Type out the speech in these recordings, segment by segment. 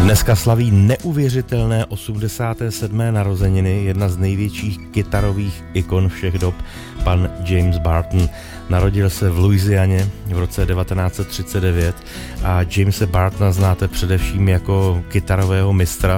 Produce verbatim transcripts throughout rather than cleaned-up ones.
Dneska slaví neuvěřitelné osmdesáté sedmé narozeniny jedna z největších kytarových ikon všech dob, pan James Barton. Narodil se v Louisianě v roce devatenáct set třicet devět a Jamese Bartona znáte především jako kytarového mistra.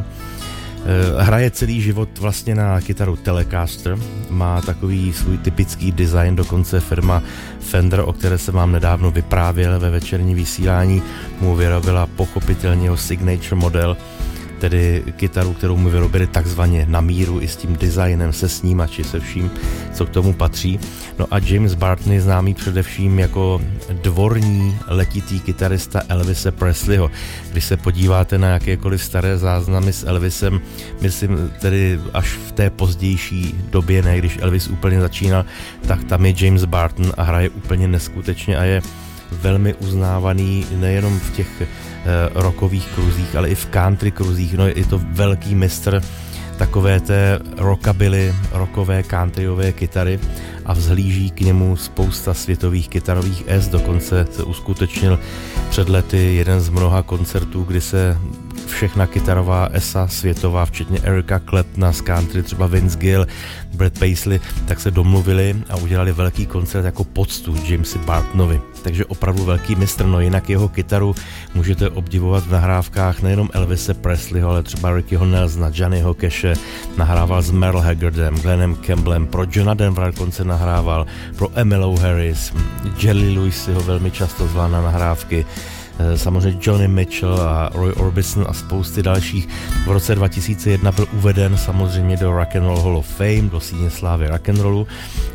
Hraje celý život vlastně na kytaru Telecaster, má takový svůj typický design, dokonce firma Fender, o které se vám nedávno vyprávěl ve večerní vysílání, mu vyrobila pochopitelně jeho signature model, tedy kytaru, kterou mu vyrobili takzvaně na míru i s tím designem, se snímači, se vším, co k tomu patří. No a James Barton je známý především jako dvorní letitý kytarista Elvise Presleyho. Když se podíváte na jakékoliv staré záznamy s Elvisem, myslím tedy až v té pozdější době, ne, když Elvis úplně začínal, tak tam je James Barton a hraje úplně neskutečně a je velmi uznávaný nejenom v těch eh, rockových kruzích, ale i v country kruzích. No je to velký mistr takové té rockabilly, rockové countryové kytary a vzhlíží k němu spousta světových kytarových es. Dokonce se uskutečnil před lety jeden z mnoha koncertů, kdy se všechna kytarová esa světová, včetně Erica Claptona z country, třeba Vince Gill, Brad Paisley, tak se domluvili a udělali velký koncert jako poctu Jamesi Bartonovi. Takže opravdu velký mistr, no jinak jeho kytaru můžete obdivovat v nahrávkách nejenom Elvise Presleyho, ale třeba Rickyho Nelsona, Johnnyho Cashe, nahrával s Merle Haggardem, Glennem Campbellem, pro Johna Denvera konce nahrával, pro Emmylou Harris, Jerry Lewis si ho velmi často zval na nahrávky, samozřejmě Johnny Mitchell a Roy Orbison a spousty dalších. V roce dva tisíce jedna byl uveden samozřejmě do Rock and Roll Hall of Fame, do síně slávy rock'n'rollu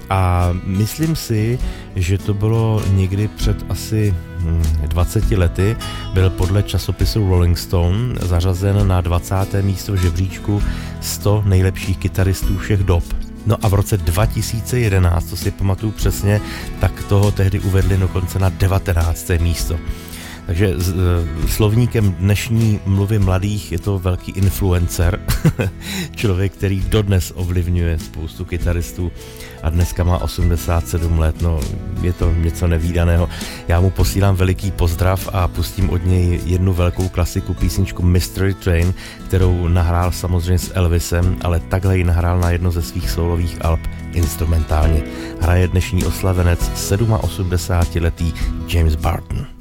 a myslím si, že to bylo někdy před asi dvaceti lety, byl podle časopisu Rolling Stone zařazen na dvacáté místo v žebříčku sto nejlepších kytaristů všech dob. No a v roce dva tisíce jedenáct, to si pamatuju přesně, tak toho tehdy uvedli dokonce na devatenácté místo. Takže s, slovníkem dnešní mluvy mladých je to velký influencer, člověk, který dodnes ovlivňuje spoustu kytaristů a dneska má osmdesát sedm let, no je to něco nevídaného. Já mu posílám veliký pozdrav a pustím od něj jednu velkou klasiku, písničku Mystery Train, kterou nahrál samozřejmě s Elvisem, ale takhle ji nahrál na jedno ze svých solových alb instrumentálně. Hraje dnešní oslavenec osmdesátiletý James Barton.